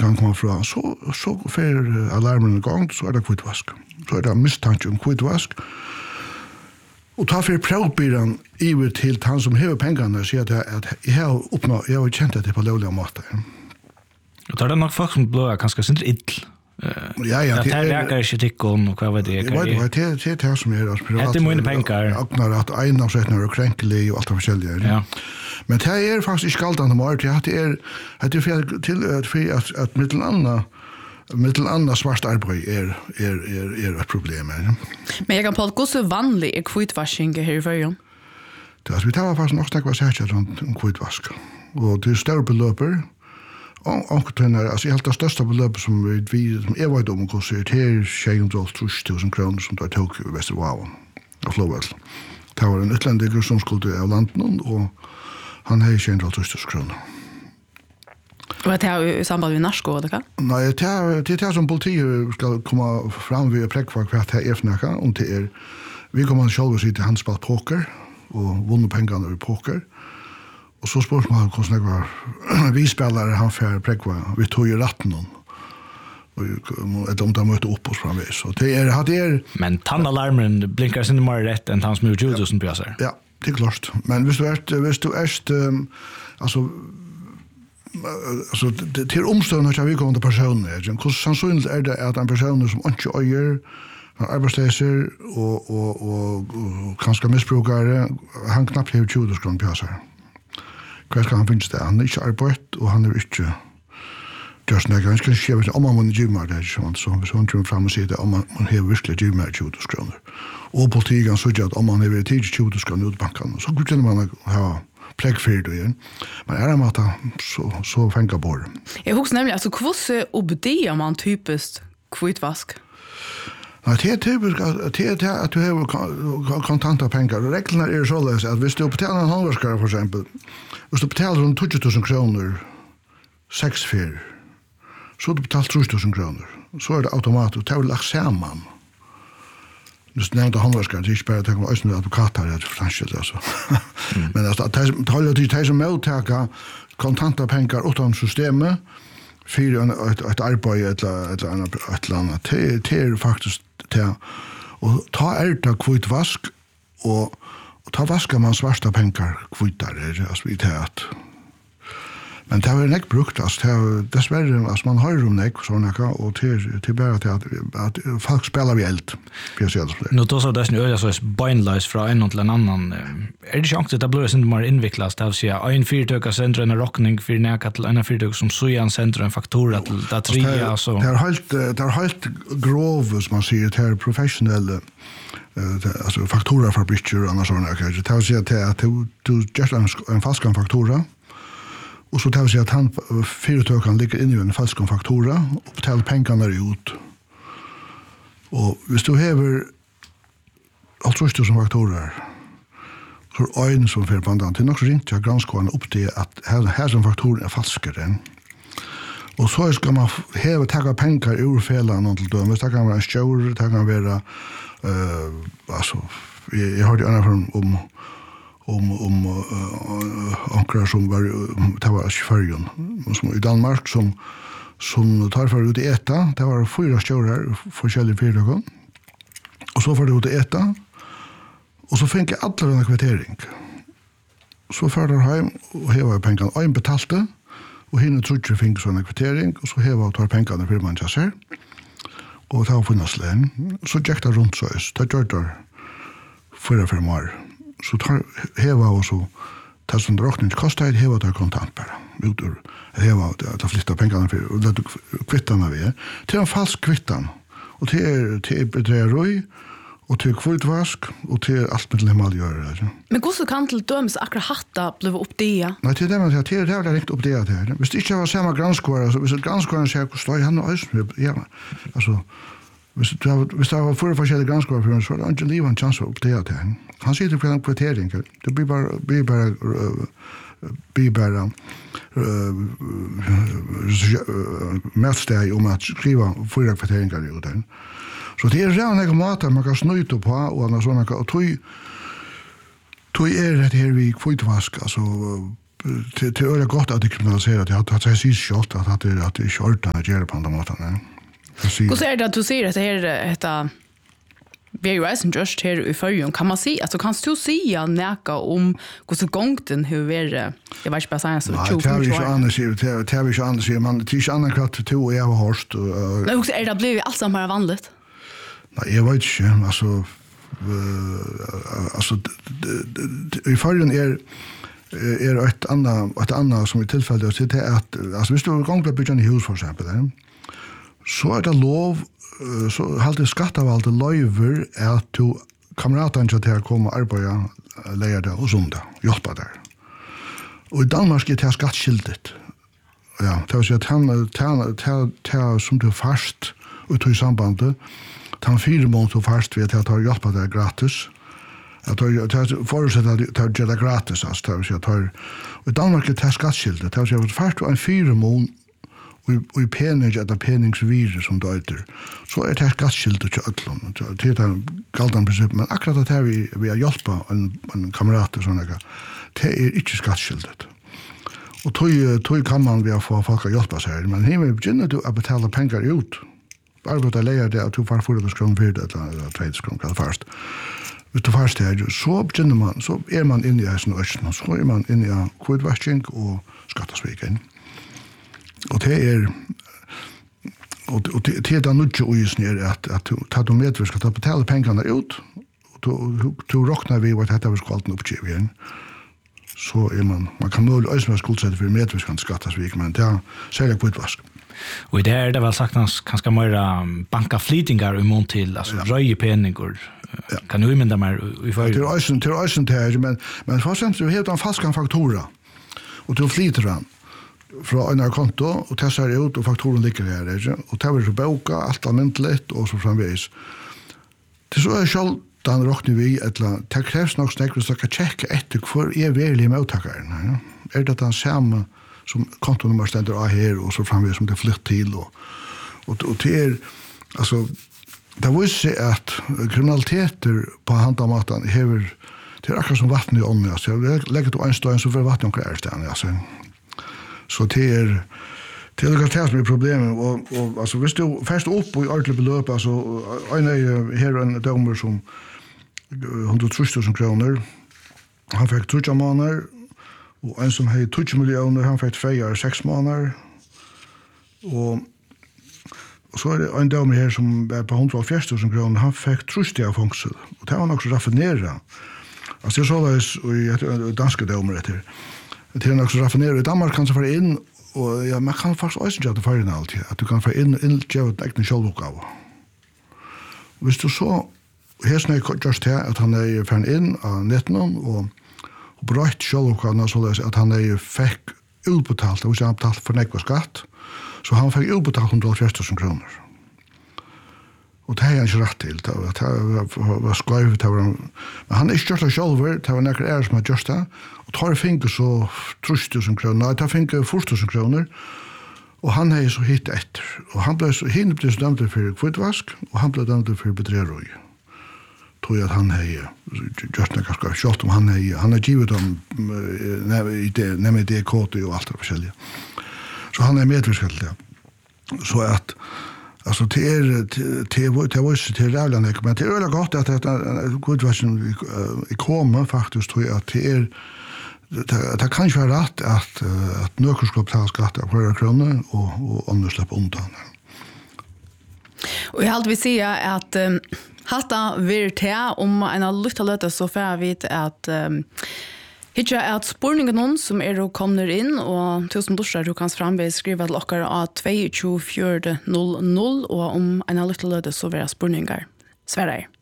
kan komma fra, så får alarmen igång, så det kvitvask. Så det misstanke om kvitvask. Og ta for prøvbyren iver til han som hever pengene og sier at jeg har kjent det på lovlige måter. Og tar det nok folk som blåer ganske sint ill. Ja, det verkar ikke tikkon, og hva vet jeg? Det er det som er aspirat. Det er mine penger. Akkurat at eiendomsrettene er krenkelig og alt det forskjellige. Ja. Men det er faktisk ikke alt annet mål. Det er for at mittel annet svart arbeid er et problem. Men jeg kan på at gå så vanlig er kvitvasking her i førjen? Vi tar faktisk nok snakke hva sætja om kvitvask. Og det er større beløper. Altså, helt det største beløpet som jeg vet om hvordan det er 630.000 kroner som det tok i Vestervaven av Flåvall. Det var en utlendiker som skulle av landet, og han har 630.000 kroner. Og det er i samband med narsko, eller hva? Nei, det er det som politiet skal komme fram ved å prekva hva det er for noe, om det er, vi kommer selv og si til han spalt poker, og vunnet pengene over poker, og så spørs man hvordan det var vi spillere han får prekva, vi tog i ratten om de møtte opp oss framvis. Men tannalarmen blinkar sin mer rett enn han som gjør 20.000 pjasser. Ja, det er klart. Men hvis du er altså til omstående av vi kommende personer, hvordan sannsynlig er det at en person som ikke øyer arbeidsleser og kanskje misbrukere, han knapt har 20.000 kroner pjasser. Hva skal han finnes det? Han er ikke arbeidt, og han er ikke gjørst nægge. Han skal ikke om han må gymmer det, så hvis han kommer frem og sier det, om han har virkelig gymmer 20.000 kroner. Og politiet kan sige at om han har 10.000 kroner ut banken, så kunne man ha pleggfyrt igjen. Men er det med at så fengt på det. Jeg husker nemlig, altså hvordan obedier man typisk kvitvask? Nei, det er typisk at du har kontanta penger. Og reglene er således at hvis du betaler en håndverskare, for eksempel, hvis du betaler om 20.000 kroner 6 fyr, så har du betalt 30.000 kroner. Så er det automatisk, det er vel lagt sammen. Hvis du nevnte håndverskare, det er ikke bare å tenke på øyne advokater, det er forstanskjelt, altså. Men de som møttaker kontanta penger utom systemet, för ett arbete eller ett annat det är faktiskt det och ta älta kvitvask och ta vaska man svarta pengar kvittar alltså vi tät. Men det har inte brukt alltså dessvärre alltså man har om det såna och till bara att folk spelar vi eld för sig alltså. Nu då så det är ju så bindless från en till en annan. Är det chans att det blir sen mer invecklat att säga en fyrtöka center en rockning för näka till en fyrtök som så en center en faktura till det trea så. Det är helt grov som man säger det är professionella alltså faktura för bridger och annat såna grejer. Det vill att du just en falsk faktura. Och så tar vi att han fyrtökan ligger inne i en falsk faktura och betalar pengarna ut. Och hvis du häver allt som faktorer så är en som för pandan till något rent jag granskar upp det att här som faktorer är falskare. Och så ska man häva ta pengar ur felan och till då men det kan vara en show det kan vara alltså jag hörde annars om ankrar som var det var Sverige som i Danmark som tar för ut äta det var 4 stjärnar forskjellige företag och så får det ut äta och så fick alla en kvittering så för det hem och heva pengarna och en betalte och hinner tror fick såna kvittering och så heva tar pengarna för man chassar och tar funnits län så jäkta runt så är det gör för mer så tar heva och så tar som drottning kostar det heva tar kontant bara ut ur heva att flytta pengarna för och låta kvittarna vi till en falsk kvittan och till bedrägeri och till kvitvask och till allt med lämmal gör det. Men hur så kan till döms akkurat hatta blev upp det? Nej till det man till det har riktigt upp det här. Visst inte var samma granskare så visst granskaren säger hur står han och ja alltså visst det var för forskjellige granskare för så har inte livet en chans upp det här. Han sitter för en kvittering. Det blir bara mätsteg om att skriva 4 kvitteringar ut den. Så det är redan några matar man kan snyta på och såna och tog är det här vi kvitvask alltså det är gott att det kriminaliserat. Jag har sagt självt att det är inte ordnat att göra på andra måten. Hur ser det att du ser att det här vi är ju reisen just här i förrjun. Kan man säga, alltså kan du säga näka om hur så gångten hur är det? Jag vet inte bara säga så. Nej, det har vi inte annars. Det har vi inte annars. Man det är inte annan kvart till och jag har hörst. Men också är det blivit allt som bara vanligt? Nej, jag vet inte. Alltså i förrjun är ett annat som är tillfälligt att det är att alltså hvis du är igång på att bygga en hus för exempel så är det lov så halter skattevalget löjver att du kamraten till att komma och arbeta lärde och sånt hjälpa där. Och i Danmark är det skattskyldigt. Ja, det vill säga att som du fast ut i sambandet han 4 månader fast vid att ha hjälpa där gratis. Att jag förutsätter att det är gratis alltså det vill säga att i Danmark är det skattskyldigt. Det vill säga att fast en 4 månader och i pening eller peningsvirus som det heter, så är det skattskyldigt till ödlån. Det är en galdan princip, men akkurat att vi har hjälpa en kamrat och sådana, det är inte skattskyldigt. Och tog kan man vi få folk att hjälpa sig, men här begynner du att betala pengar ut. Arbetar lejer det att du får 400 kronor för det eller 200 kronor först. Utav först här, så begynner man, så är man inne i hästen och östen, så är man inne i kvidvärsking och skattasviken. Och det är det är nutje och just ner att ta de medver ska ta betala pengarna ut och då räknar vi vad det har skalt uppgivet igen. Så är man kan möjligt ösma skuldsätta för medver ska skattas vi men det säljer på ett vask. Och det är det väl sagt ganska mer bankaflytingar i mån till alltså röjpenningar. Kan du minna mer i för det är ösen till men för sen så helt en falska faktura och då flyter den från en konto och testar ut och fakturen ligger här och tar vi boka allt allmäntligt och så framvis. Det så är själv den räknar vi eller det krävs nog snägt så att checka efter för är verkligen mottagaren. Är det den samma som kontonummer ständer här och så framvis som det flytt till och det är alltså det var ju att kriminaliteter på handamatan häver det är akkurat som vatten i ånga så jag lägger då en stund så för vatten och är där alltså. Så det är det som är problemet och alltså visst du fast upp i ordentligt belöp alltså en här en dömer som 130 000 kronor han fick 2 månader och en som hade 20 miljoner han fick 6 månader och så är det en dömer här som är på 140 000 kronor han fick 30 av fängelse och det var också raffinerat alltså det så var i danska dömer det det är också raffinerat. I Danmark kan du få in och ja, man kan faktiskt också göra det för en alltid. Att du kan få in göra ett äkta självuppgave. Hvis du så här snöjer just här att han är för in av netten och bröt självuppgaven så att han är fick utbetalt. Det var betalt för nekva skatt. Så han fick utbetalt 140 000 kronor. Och det här är inte rätt till. Det var skojigt. Men han är inte gjort det själv. Det var några som har gjort det. Och tar fick så 30 000 kronor. Nej, tar fick 40 000 kronor. Och han är så hit efter. Och han blev så dömd för kvittvask. Och han blev dömd för bedröveri. Tror jag att han har gjort det ganska kört om han har givet dem nämligen det kåt och allt det forskjelliga. Så han är medverkande. Så att alltså det var till rävlarna men det är väl gott att kvittvask kommer faktiskt tror jag att det kan ju vara rätt att någon ska betala skatt av 4 kronor och annars släppa undan. Och jag vill säga att hatta virte om en lite så får vi att hitcha att spårningen någon som är kommer in och tusen dossar du kan frambe skriva till okkar av 22400 och om en lite så vara spårningar. Sverige.